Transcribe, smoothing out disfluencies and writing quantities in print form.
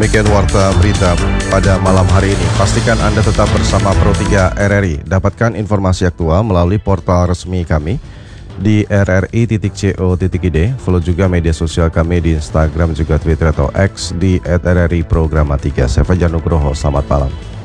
demikian Warta Berita pada malam hari ini. Pastikan Anda tetap bersama Pro3 RRI. Dapatkan informasi aktual melalui portal resmi kami di rri.co.id. Follow juga media sosial kami di Instagram juga Twitter atau X di @rri Programa 3. Saya Fajar Nugroho, selamat malam.